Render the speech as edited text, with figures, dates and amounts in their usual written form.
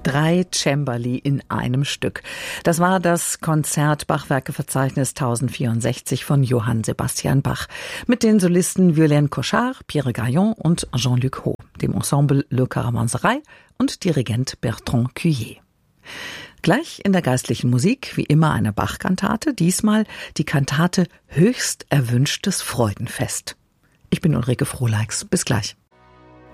3 Cembali in einem Stück. Das war das Konzert Bachwerkeverzeichnis 1064 von Johann Sebastian Bach mit den Solisten Violaine Cochard, Pierre Gaillon und Jean-Luc Haut, dem Ensemble Le Caravansérail und Dirigent Bertrand Cuyer. Gleich in der geistlichen Musik, wie immer eine Bach-Kantate, diesmal die Kantate Höchst erwünschtes Freudenfest. Ich bin Ulrike Frohleix. Bis gleich.